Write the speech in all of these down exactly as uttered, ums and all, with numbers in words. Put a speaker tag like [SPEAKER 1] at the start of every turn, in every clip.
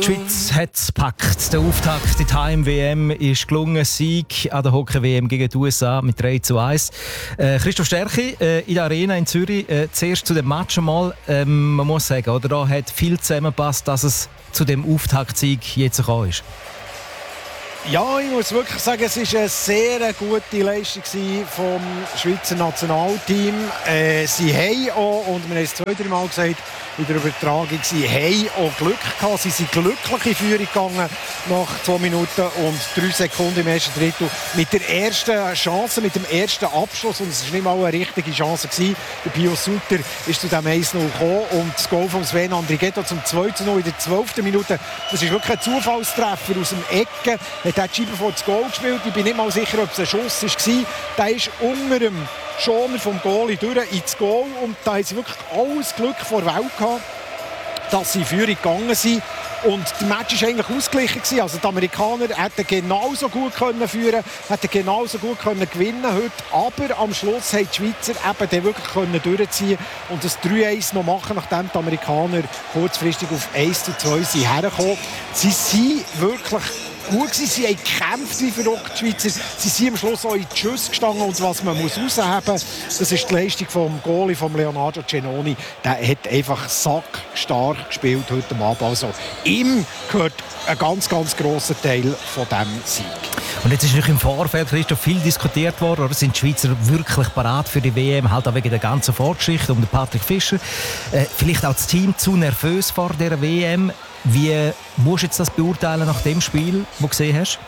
[SPEAKER 1] Schweiz hat es gepackt. Der Auftakt in die Heim-W M ist gelungen. Sieg an der Hockey-W M gegen die U S A mit drei zu eins. Äh, Christoph Stärchi äh, in der Arena in Zürich. Äh, zuerst zu dem Match einmal. Ähm, man muss sagen, oder, da hat viel zusammengepasst, dass es zu dem Auftaktsieg jetzt gekommen ist.
[SPEAKER 2] Ja, ich muss wirklich sagen, es war eine sehr gute Leistung vom Schweizer Nationalteam. Äh, sie haben auch, und wir haben es zwei, drei Mal gesagt, in der Übertragung, sie haben auch Glück gehabt. Sie sind glücklich in Führung gegangen nach zwei Minuten und drei Sekunden im ersten Drittel. Mit der ersten Chance, mit dem ersten Abschluss, und es war nicht mal eine richtige Chance gewesen. Der Pius Sutter ist zu dem eins zu null gekommen und das Goal von Sven Andrighetto zum zwei zu null in der zwölften Minute. Das ist wirklich ein Zufallstreffer aus dem Ecken. Er hat die Scheibe vor das Goal gespielt. Ich bin nicht mal sicher, ob es ein Schuss war. Der ist unter dem Schoner vom Goalie durch ins Goal. Und da haben sie wirklich alles Glück vor der Welt gehabt, dass sie in Führung gegangen sind. Und der Match war eigentlich ausgeglichen. Also die Amerikaner hätten genauso gut können führen, hätten genauso gut können gewinnen heute. Aber am Schluss haben die Schweizer eben dann wirklich können durchziehen und das drei eins noch machen, nachdem die Amerikaner kurzfristig auf eins zu zwei sind hergekommen. Sie sind wirklich gut gewesen. Sie haben gekämpft wie verrückt, die Schweizer. Sie sind am Schluss auch in die Schüsse gestanden. Und was man muss rausheben muss, das ist die Leistung vom Goalie, von Leonardo Cenoni. Der hat einfach sackstark gespielt heute Abend. Also ihm gehört ein ganz, ganz grosser Teil von diesem Sieg.
[SPEAKER 1] Und jetzt ist natürlich im Vorfeld, Christoph, viel diskutiert worden. Oder sind die Schweizer wirklich parat für die W M? Halt auch wegen der ganzen Vorgeschichte um den Patrick Fischer. Äh, vielleicht auch das Team zu nervös vor der W M. Wie musst du jetzt das beurteilen nach dem Spiel, das du gesehen hast?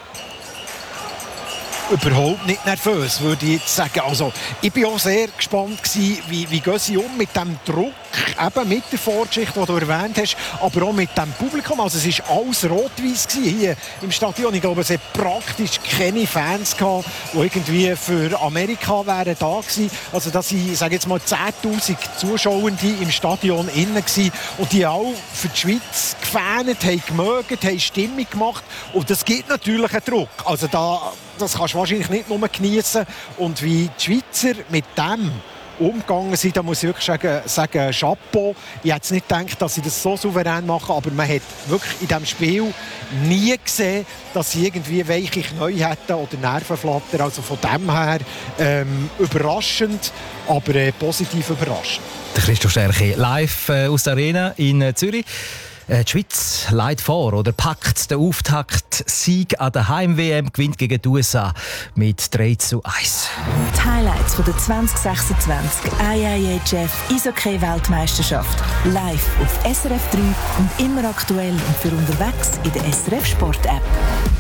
[SPEAKER 2] Überhaupt nicht nervös, würde ich jetzt sagen. Also, ich war auch sehr gespannt gewesen, wie, wie gehen sie um mit dem Druck, eben mit der Vorgeschichte, die du erwähnt hast, aber auch mit dem Publikum. Also es war alles rot-weiss hier im Stadion. Ich glaube, es hat praktisch keine Fans gehabt, die irgendwie für Amerika wären da gewesen. Also das sind, ich sage jetzt mal, zehntausend Zuschauende im Stadion innen gewesen. Und die auch für die Schweiz gefähnet, haben gemögt, haben Stimmung gemacht. Und das gibt natürlich einen Druck. Also da, das kannst du wahrscheinlich nicht nur genießen. Und wie die Schweizer mit dem umgegangen sind, da muss ich wirklich sagen, sagen Chapeau. Ich hätte nicht gedacht, dass sie das so souverän machen, aber man hat wirklich in diesem Spiel nie gesehen, dass sie irgendwie weiche Knie hätten oder Nervenflatter. Also von dem her ähm, überraschend, aber äh, positiv überraschend.
[SPEAKER 1] Der Christoph Stärchi live äh, aus der Arena in äh, Zürich. Die Schweiz leidet vor oder packt den Auftakt-Sieg an der Heim-W M, gewinnt gegen die U S A mit drei zu eins.
[SPEAKER 3] Die Highlights von der zwanzig sechsundzwanzig I I H F Eishockey-Weltmeisterschaft live auf S R F drei und immer aktuell und für unterwegs in der S R F Sport-App.